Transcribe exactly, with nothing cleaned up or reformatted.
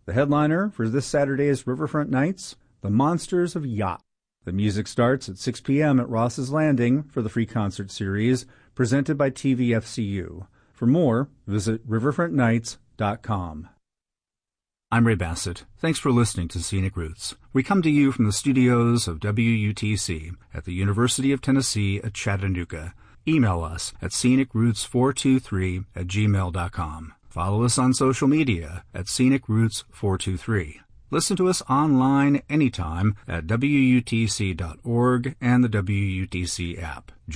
The headliner for this Saturday's Riverfront Nights, The Monsters of Yacht. The music starts at six p.m. at Ross's Landing for the free concert series presented by T V F C U. For more, visit riverfront nights dot com. I'm Ray Bassett. Thanks for listening to Scenic Roots. We come to you from the studios of W U T C at the University of Tennessee at Chattanooga. Email us at scenic roots four two three at gmail dot com. Follow us on social media at scenic roots four two three. Listen to us online anytime at W U T C dot org and the W U T C app.